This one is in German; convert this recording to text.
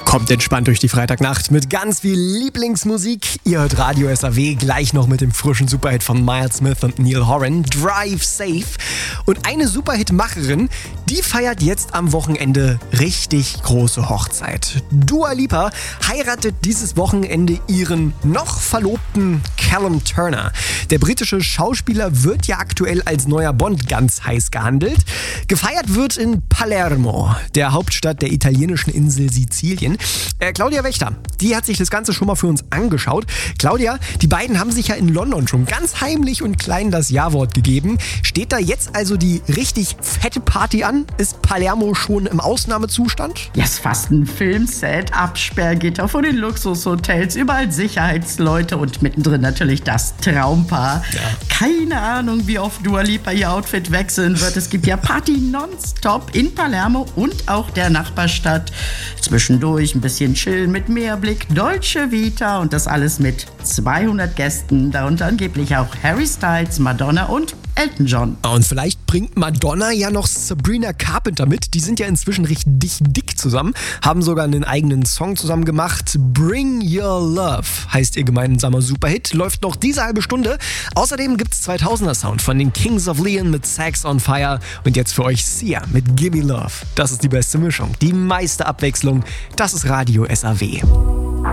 Kommt entspannt durch die Freitagnacht mit ganz viel Lieblingsmusik. Ihr hört Radio SAW, gleich noch mit dem frischen Superhit von Miles Smith und Neil Horan, Drive Safe. Und eine Superhit-Macherin, die feiert jetzt am Wochenende richtig große Hochzeit. Dua Lipa heiratet dieses Wochenende ihren noch Verlobten Callum Turner. Der britische Schauspieler wird ja aktuell als neuer Bond ganz heiß gehandelt. Gefeiert wird in Palermo, der Hauptstadt der italienischen Insel Sizilien. Claudia Wächter, die hat sich das Ganze schon mal für uns angeschaut. Claudia, die beiden haben sich ja in London schon ganz heimlich und klein das Ja-Wort gegeben. Steht da jetzt also die richtig fette Party an? Ist Palermo schon im Ausnahmezustand? Ja, ist fast ein Filmset, Absperrgitter vor den Luxushotels, überall Sicherheitsleute und mittendrin natürlich das Traumpaar. Ja. Keine Ahnung, wie oft Dua Lipa ihr Outfit wechseln wird. Es gibt ja Party nonstop in Palermo und auch der Nachbarstadt. Zwischendurch ein bisschen chillen mit Meerblick, Dolce Vita und das alles mit 200 Gästen, darunter angeblich auch Harry Styles, Madonna und Elton John. Und vielleicht bringt Madonna ja noch Sabrina Carpenter mit. Die sind ja inzwischen richtig dick zusammen, haben sogar einen eigenen Song zusammen gemacht. Bring Your Love heißt ihr gemeinsamer Superhit, läuft noch diese halbe Stunde. Außerdem gibt's 2000er Sound von den Kings of Leon mit Sex on Fire und jetzt für euch Sia mit Gimme Love. Das ist die beste Mischung, die meiste Abwechslung. Das ist Radio SAW.